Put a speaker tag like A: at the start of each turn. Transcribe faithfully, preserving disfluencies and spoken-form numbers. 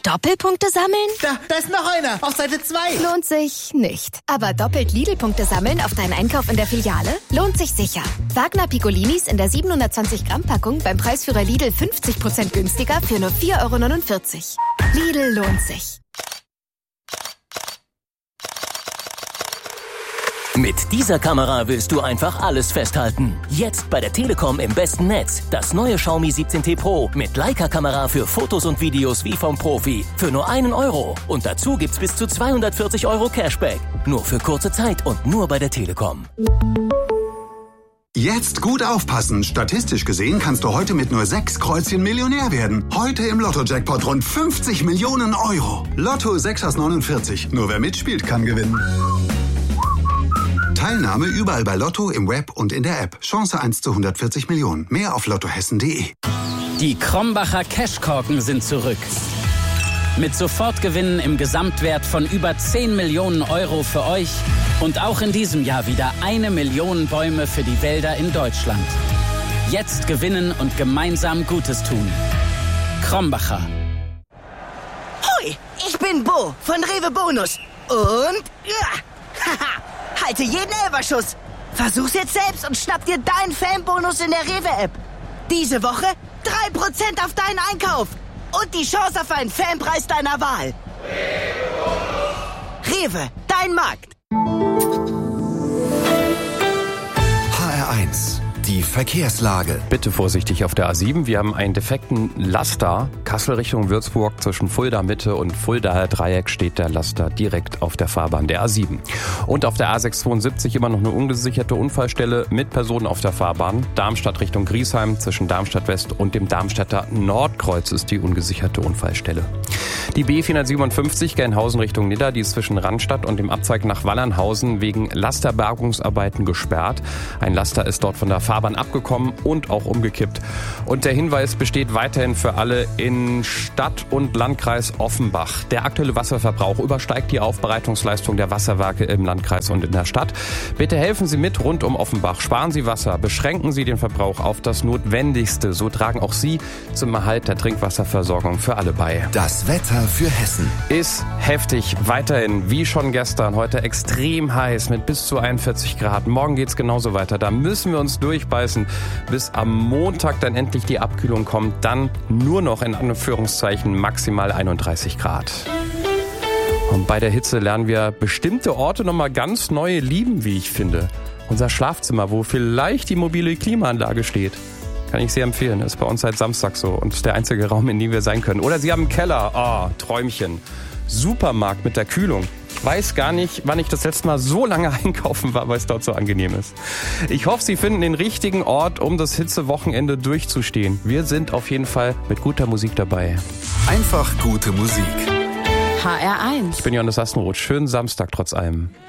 A: Doppelpunkte sammeln?
B: Da, da ist noch einer. Auf Seite zwei.
A: Lohnt sich nicht. Aber doppelt Lidl-Punkte sammeln auf deinen Einkauf in der Filiale? Lohnt sich sicher. Wagner Piccolinis in der siebenhundertzwanzig Gramm Packung beim Preisführer Lidl fünfzig Prozent günstiger für nur vier Euro neunundvierzig. Lidl lohnt sich.
C: Mit dieser Kamera willst du einfach alles festhalten. Jetzt bei der Telekom im besten Netz. Das neue Xiaomi siebzehn T Pro mit Leica-Kamera für Fotos und Videos wie vom Profi. Für nur einen Euro. Und dazu gibt's bis zu zweihundertvierzig Euro Cashback. Nur für kurze Zeit und nur bei der Telekom.
D: Jetzt gut aufpassen. Statistisch gesehen kannst du heute mit nur sechs Kreuzchen Millionär werden. Heute im Lotto-Jackpot rund fünfzig Millionen Euro. Lotto sechs aus neunundvierzig. Nur wer mitspielt, kann gewinnen. Teilnahme überall bei Lotto, im Web und in der App. Chance eins zu hundertvierzig Millionen. Mehr auf lottohessen punkt de.
E: Die Krombacher Cashkorken sind zurück. Mit Sofortgewinnen im Gesamtwert von über zehn Millionen Euro für euch und auch in diesem Jahr wieder eine Million Bäume für die Wälder in Deutschland. Jetzt gewinnen und gemeinsam Gutes tun. Krombacher.
F: Hoi, ich bin Bo von Rewe Bonus. Und ja, haha. Halte jeden Elferschuss. Versuch's jetzt selbst und schnapp dir deinen Fanbonus in der Rewe-App. Diese Woche drei Prozent auf deinen Einkauf. Und die Chance auf einen Fanpreis deiner Wahl. Rewe, dein Markt.
G: H R eins. Die Verkehrslage.
H: Bitte vorsichtig auf der A sieben. Wir haben einen defekten Laster. Kassel Richtung Würzburg zwischen Fulda Mitte und Fuldaer Dreieck steht der Laster direkt auf der Fahrbahn der A sieben. Und auf der A sechshundertzweiundsiebzig immer noch eine ungesicherte Unfallstelle mit Personen auf der Fahrbahn. Darmstadt Richtung Griesheim zwischen Darmstadt West und dem Darmstädter Nordkreuz ist die ungesicherte Unfallstelle. Die B vierhundertsiebenundfünfzig Gelnhausen Richtung Nidda, die ist zwischen Randstadt und dem Abzweig nach Wallernhausen wegen Lasterbergungsarbeiten gesperrt. Ein Laster ist dort von der Fahrbahn abgekommen und auch umgekippt. Und der Hinweis besteht weiterhin für alle in Stadt und Landkreis Offenbach. Der aktuelle Wasserverbrauch übersteigt die Aufbereitungsleistung der Wasserwerke im Landkreis und in der Stadt. Bitte helfen Sie mit rund um Offenbach. Sparen Sie Wasser, beschränken Sie den Verbrauch auf das Notwendigste. So tragen auch Sie zum Erhalt der Trinkwasserversorgung für alle bei.
G: Das Wetter für Hessen
H: ist heftig. Weiterhin, wie schon gestern, heute extrem heiß mit bis zu einundvierzig Grad. Morgen geht's genauso weiter. Da müssen wir uns durchbeißen, bis am Montag dann endlich die Abkühlung kommt. Dann nur noch in Anführungszeichen maximal einunddreißig Grad. Und bei der Hitze lernen wir bestimmte Orte nochmal ganz neu lieben, wie ich finde. Unser Schlafzimmer, wo vielleicht die mobile Klimaanlage steht. Kann ich sehr empfehlen. Ist bei uns seit Samstag so und ist der einzige Raum, in dem wir sein können. Oder Sie haben einen Keller. Oh, Träumchen. Supermarkt mit der Kühlung. Ich weiß gar nicht, wann ich das letzte Mal so lange einkaufen war, weil es dort so angenehm ist. Ich hoffe, Sie finden den richtigen Ort, um das Hitzewochenende durchzustehen. Wir sind auf jeden Fall mit guter Musik dabei.
G: Einfach gute Musik.
A: H R eins.
H: Ich bin Johannes Assenroth. Schönen Samstag trotz allem.